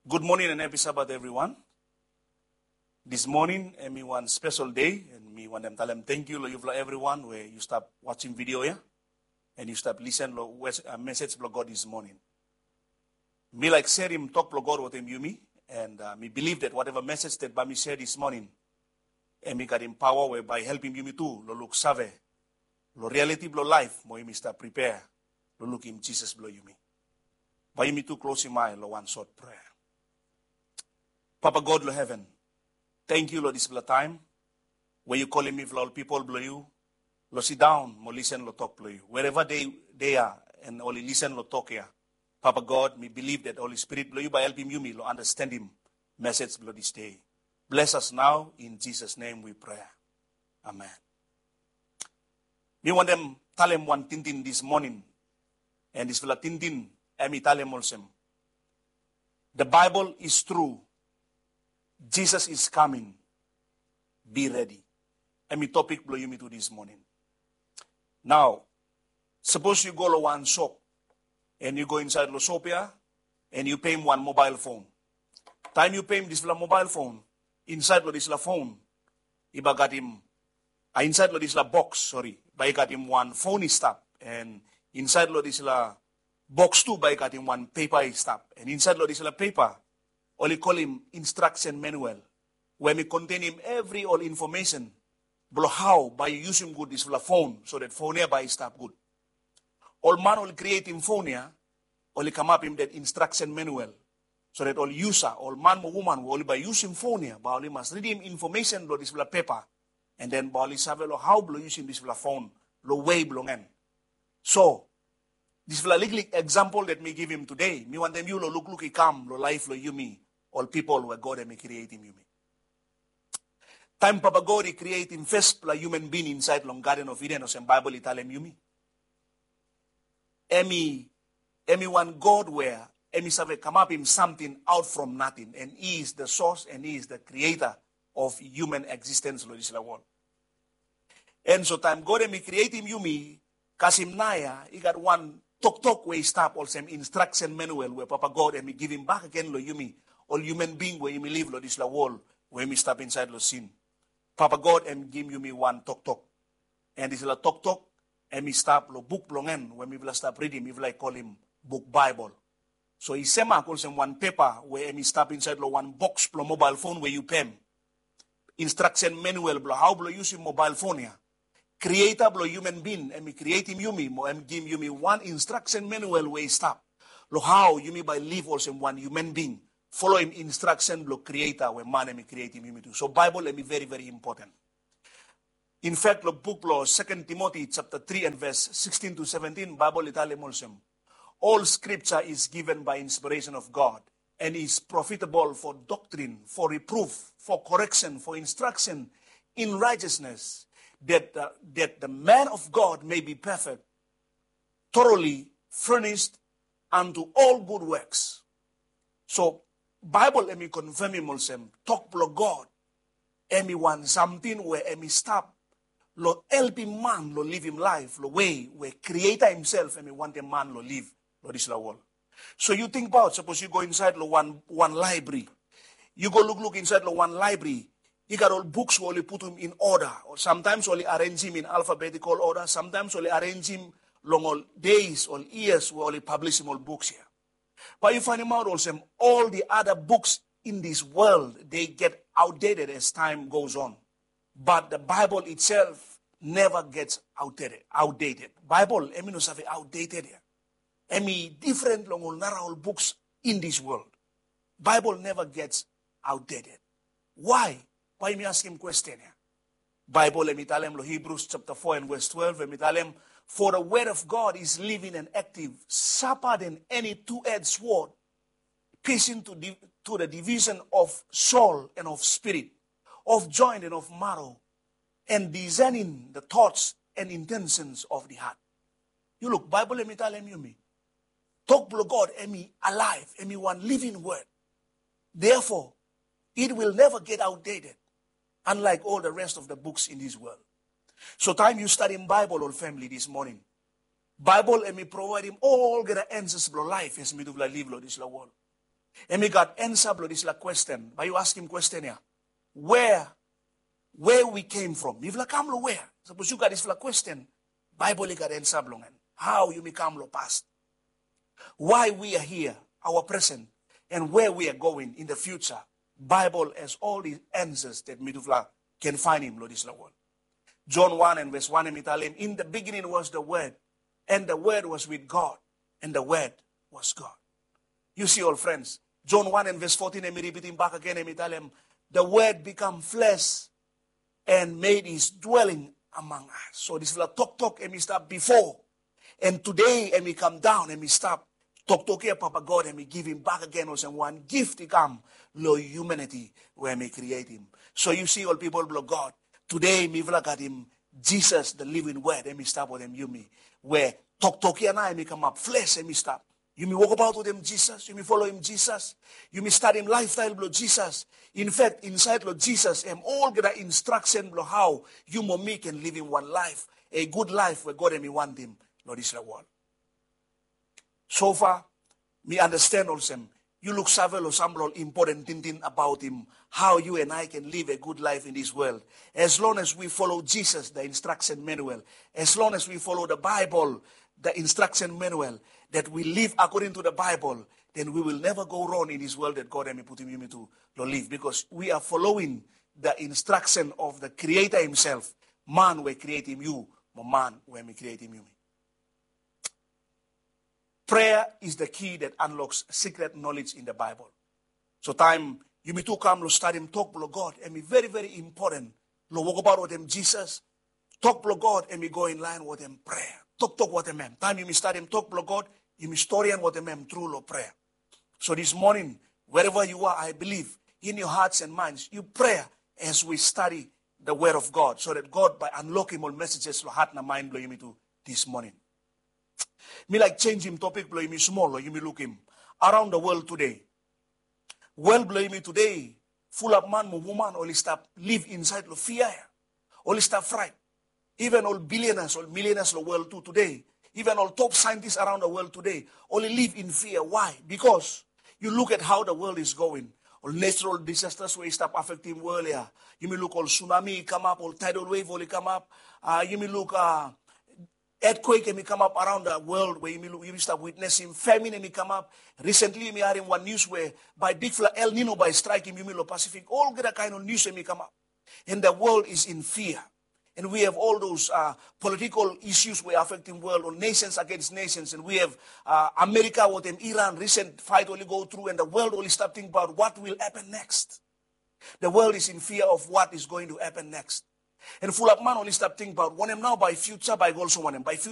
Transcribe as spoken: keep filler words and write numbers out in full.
Good morning and happy Sabbath, everyone. This morning, eh, me one special day, and me want them tell them thank you, you everyone, where you stop watching video here, and you stop listening to a message of God this morning. Me like share him talk to God what him you me, and uh, me believe that whatever message that by me share this morning, and me got him power whereby helping you me too, lo look save, lo reality blow life, mo me start prepare, lo look him Jesus blow you me. By me too close in mind, lo one short prayer. Papa God, Lord heaven, thank you, Lord, this time where you calling me for all people, blow you. Lord, sit down, mo listen, Lord, talk, blow you. Wherever they, they are, and only listen, Lord, talk here. Papa God, me believe that Holy Spirit, blow you by helping you, me, Lord, understand him. Message, blow this day. Bless us now, in Jesus' name we pray. Amen. Me want them, tell him one tintin this morning, and this fella tintin, and me tell him also. The Bible is true. Jesus is coming. Be ready. And my topic blow you me to this morning. Now, suppose you go to one shop and you go inside the shop here and you pay him one mobile phone. Time you pay him this mobile phone, inside of this phone, he got him, uh, inside of this box, sorry, by got him one phone stop, and inside of this box too, by got him one paper stop, and inside of this paper, only call him instruction manual, where we contain him every all information, blow how by using good this phone, so that phone here by stop good. All man will create him phone here, only come up him that instruction manual, so that all user, all man or woman will only by using phone here, but only must read him information blow this paper, and then by only save how blow using this phone, blow way blow end. So, this is a little example that me give him today. Me want them you lo look look he come, lo life lo you me. All people were God and me create him you me. Time Papa God he create him first la human being inside long Garden of Eden, or some Bible it tell him you me. Emi, emi one God where emi save come up him something out from nothing, and he is the source and he is the creator of human existence lo this la world. And so time God and me create him you me, Kasim Naya, he got one talk talk where he stop all some instruction manual where Papa God and me give him back again lo you me. All human being where you me live lo this la world where me stop inside lo sin. Papa God and give you me one talk talk. And this la talk talk and me stop lo book blongen when me will stop reading me will like call him book Bible. So he sema calls him one paper where me stop inside lo one box plo mobile phone where you pen. Instruction manual blo how blo use mobile phone here. Creator blo human being and me create him you me mo and give you me one instruction manual where he stop. Lo how you me by live also one human being. Follow him instruction block creator where man and me create him me too. So Bible let me very, very important. In fact, the book law, Second Timothy chapter three and verse sixteen to seventeen, Bible Italian also. All scripture is given by inspiration of God and is profitable for doctrine, for reproof, for correction, for instruction in righteousness, that, uh, that the man of God may be perfect, thoroughly furnished unto all good works. So, Bible let me confirm him also, talk to God, and me want something where me stop, lo help him man, lo live him life, lo way, where creator himself, and me want a man, lo live, lo this la world. So you think about, suppose you go inside lo one, one library, you go look, look inside lo one library, you got all books where you put them in order, or sometimes only arrange him in alphabetical order, sometimes only arrange him long all days or years where only publish him all books here. But you find him out also, all the other books in this world, they get outdated as time goes on. But the Bible itself never gets outdated. Outdated. Bible, I mean, no have outdated here. I mean, different long all books in this world. Bible never gets outdated. Why? Why me ask him question here? Bible, let me tell him, Hebrews chapter four and verse twelve, let me tell him, for the word of God is living and active, sharper than any two-edged sword, piercing to, div- to the division of soul and of spirit, of joint and of marrow, and discerning the thoughts and intentions of the heart. You look, Bible, let me tell him, you me. Talk to God, and me alive, and me one living word. Therefore, it will never get outdated, unlike all the rest of the books in this world. So time you study in Bible or family this morning. Bible and me provide him all the answers of life as me to live this world. And we got answer, blood, this like question. But you ask him question here. Where, where we came from. If like come where? Suppose you got this like question. Bible got answer, blood. How you become lo past. Why we are here, our present, and where we are going in the future. Bible has all the answers that Midufla can find him, Lord, this Lord. John one and verse one, and tell him, in the beginning was the Word, and the Word was with God, and the Word was God. You see, all friends, John one and verse fourteen, and me repeat him back again, and me tell him, the Word become flesh and made his dwelling among us. So this will talk, talk, and me stop before. And today, and me come down, and me stop. Talk, talk here, Papa God, and me give him back again, and one gift he come, lo humanity, where me create him. So you see, all people, blow God. Today, me look at him, Jesus, the living word, and me stop with him, you me. Where talk, talk here now, and me come up, flesh, and me stop. You may walk about with him, Jesus. You may follow him, Jesus. You may start him lifestyle, blow Jesus. In fact, inside, Lord Jesus, and all the instruction, blow how you and me can live in one life, a good life where God and me want him, Lord Israel. So far, me understand also, you look several or some important thing about him, how you and I can live a good life in this world. As long as we follow Jesus, the instruction manual, as long as we follow the Bible, the instruction manual, that we live according to the Bible, then we will never go wrong in this world that God may put him to live, because we are following the instruction of the Creator himself. Man will create him you, but man will me create him you. Prayer is the key that unlocks secret knowledge in the Bible. So time, you may too come to start him talk to God, and be very, very important. Lo walk about with him, Jesus. Talk to God, and we go in line with him prayer. Talk, talk with him. Time you may start him talk to God, you may story and with him through lo prayer. So this morning, wherever you are, I believe, in your hearts and minds, you pray as we study the word of God, so that God, by unlocking all messages, lo heart and mind blow you me to this morning. Me like change him topic, blow me small, you me look him. Around the world today. Well, blow me today, full of man, woman, only stop live inside the fear. Only stop fright. Even all billionaires, all millionaires in the world too today, even all top scientists around the world today, only live in fear. Why? Because you look at how the world is going. All natural disasters will stop affecting world here. You may look all tsunami come up, all tidal wave will come up. Uh, you may look uh, earthquake may come up around the world where you may, look, you may start witnessing famine may come up. Recently, you may hear in one news where by big flood El Nino by striking you may look Pacific. All that kind of news may come up. And the world is in fear. And we have all those uh, political issues were affecting world, or nations against nations. And we have uh, America with them, Iran, recent fight only go through, and the world only start thinking about what will happen next. The world is in fear of what is going to happen next. And full of man only start thinking about one now by future, by also one by future.